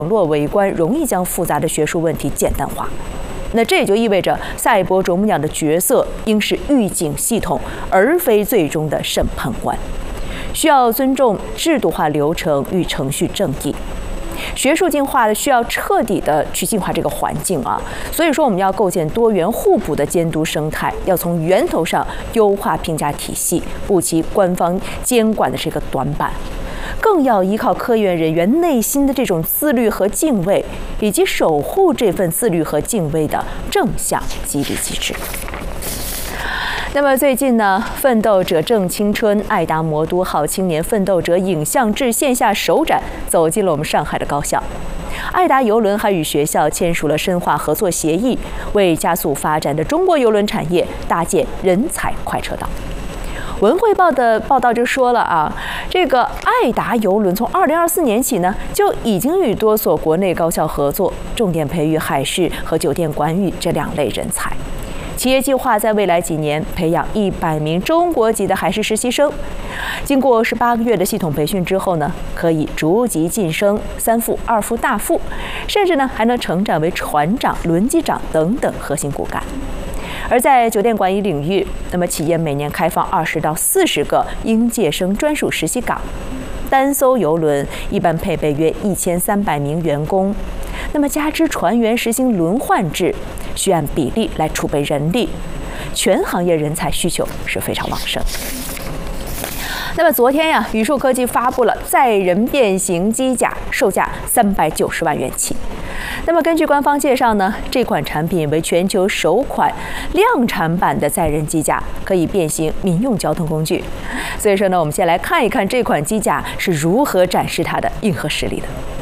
网络围观容易将复杂的学术问题简单化。那这也就意味着赛博啄木鸟的角色应是预警系统，而非最终的审判官，需要尊重制度化流程与程序正义。学术进化需要彻底的去净化这个环境啊，所以说我们要构建多元互补的监督生态，要从源头上优化评价体系，补齐官方监管的这个短板。更要依靠科研人员内心的这种自律和敬畏，以及守护这份自律和敬畏的正向激励机制。那么最近呢，奋斗者正青春爱达魔都好青年奋斗者影像志线下首展走进了我们上海的高校。爱达邮轮还与学校签署了深化合作协议，为加速发展的中国邮轮产业搭建人才快车道。文汇报的报道就说了啊，这个爱达邮轮从2024年起呢，就已经与多所国内高校合作，重点培育海事和酒店管理这2类人才。企业计划在未来几年培养100名中国籍的海事实习生，经过18个月的系统培训之后呢，可以逐级晋升3副、2副大副，甚至呢还能成长为船长、轮机长等等核心骨干。而在酒店管理领域，那么企业每年开放20到40个应届生专属实习岗，单艘邮轮一般配备约1300名员工，那么加之船员实行轮换制，需按比例来储备人力，全行业人才需求是非常旺盛。那么昨天呀，宇树科技发布了载人变形机甲，售价390万元起。那么根据官方介绍呢，这款产品为全球首款量产版的载人机甲，可以变形民用交通工具。所以说呢，我们先来看一看这款机甲是如何展示它的硬核实力的。